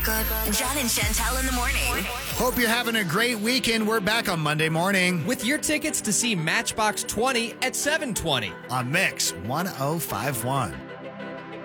wake up. John and Chantel in the morning. Hope you're having a great weekend. We're back on Monday morning with your tickets to see Matchbox 20 at 7:20 on Mix 1051.